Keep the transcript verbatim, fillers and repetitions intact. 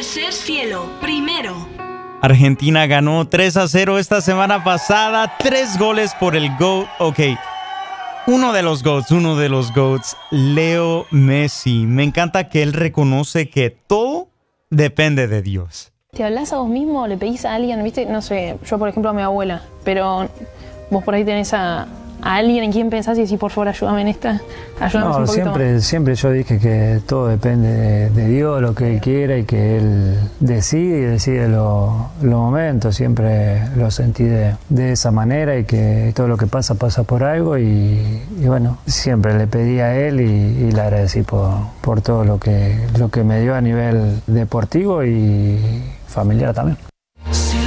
Tercer cielo, primero. Argentina ganó tres a cero esta semana pasada. Tres goles por el GOAT. Ok. Uno de los GOATs, uno de los GOATs, Leo Messi. Me encanta que él reconoce que todo depende de Dios. ¿Te hablas a vos mismo o le pedís a alguien? ¿Viste? No sé, yo por ejemplo a mi abuela, pero vos por ahí tenés a, a alguien en quien pensás y decís, por favor, ayúdame en esta, ayúdame No, un poquito siempre, más. siempre yo dije que todo depende de, de Dios, lo que Él quiera y que Él decide y decide los lo momentos. Siempre lo sentí de, de esa manera y que todo lo que pasa, pasa por algo y, y bueno, siempre le pedí a Él y, y le agradecí por, por todo lo que, lo que me dio a nivel deportivo y familiar también.